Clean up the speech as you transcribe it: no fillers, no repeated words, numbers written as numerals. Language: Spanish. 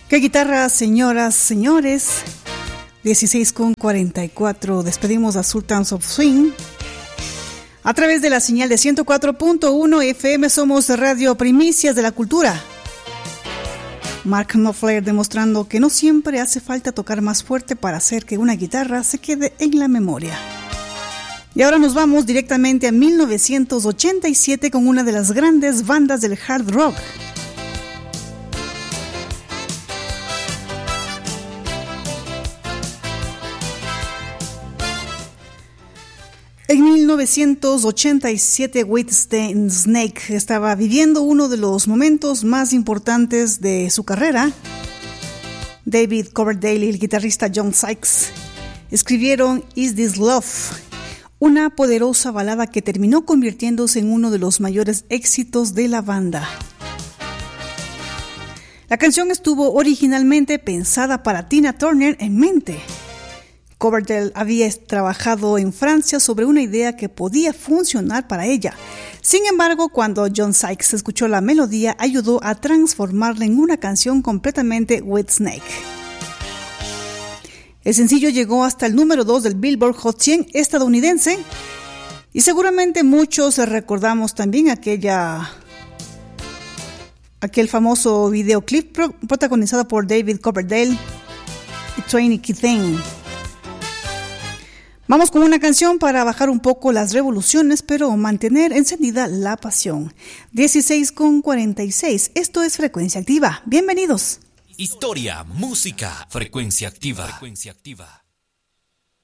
Qué guitarra, señoras, señores. 16:44. Despedimos a Sultans of Swing. A través de la señal de 104.1 FM somos Radio Primicias de la Cultura. Mark Knopfler demostrando que no siempre hace falta tocar más fuerte para hacer que una guitarra se quede en la memoria. Y ahora nos vamos directamente a 1987 con una de las grandes bandas del hard rock. En 1987, Whitesnake estaba viviendo uno de los momentos más importantes de su carrera. David Coverdale y el guitarrista John Sykes escribieron Is This Love, una poderosa balada que terminó convirtiéndose en uno de los mayores éxitos de la banda. La canción estuvo originalmente pensada para Tina Turner en mente. Coverdale había trabajado en Francia sobre una idea que podía funcionar para ella. Sin embargo, cuando John Sykes escuchó la melodía, ayudó a transformarla en una canción completamente Whitesnake. El sencillo llegó hasta el número 2 del Billboard Hot 100 estadounidense y seguramente muchos recordamos también aquel famoso videoclip protagonizado por David Coverdale y Twain Keating. Vamos con una canción para bajar un poco las revoluciones, pero mantener encendida la pasión. 16:46. Esto es Frecuencia Activa. Bienvenidos. Historia, música, frecuencia activa. Frecuencia activa.